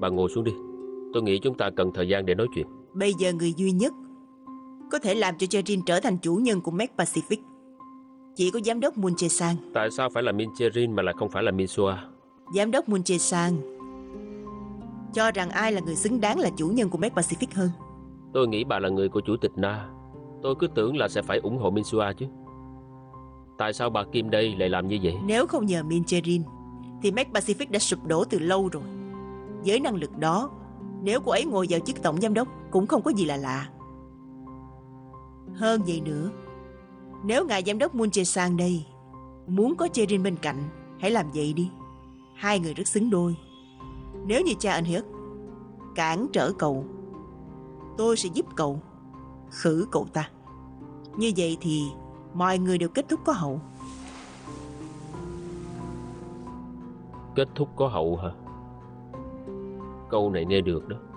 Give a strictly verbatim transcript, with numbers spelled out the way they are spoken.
Bà ngồi xuống đi. Tôi nghĩ chúng ta cần thời gian để nói chuyện. Bây giờ người duy nhất có thể làm cho Cherin trở thành chủ nhân của Mac Pacific chỉ có giám đốc Moon Jae-sang. Tại sao phải là Min Cherin mà lại không phải là Min Sua? Giám đốc Moon Jae-sang cho rằng ai là người xứng đáng là chủ nhân của Mac Pacific hơn. Tôi nghĩ bà là người của chủ tịch Na. Tôi cứ tưởng là sẽ phải ủng hộ Min Sua chứ. Tại sao bà Kim đây lại làm như vậy? Nếu không nhờ Min Cherin thì Mac Pacific đã sụp đổ từ lâu rồi. Với năng lực đó, nếu cô ấy ngồi vào chức tổng giám đốc cũng không có gì là lạ. Hơn vậy nữa, nếu ngài giám đốc Moon Jae-sang đây muốn có Cherin bên cạnh, hãy làm vậy đi. Hai người rất xứng đôi. Nếu như cha anh Hyuk cản trở cậu, tôi sẽ giúp cậu khử cậu ta. Như vậy thì mọi người đều kết thúc có hậu. Kết thúc có hậu hả? Câu này nghe được đó.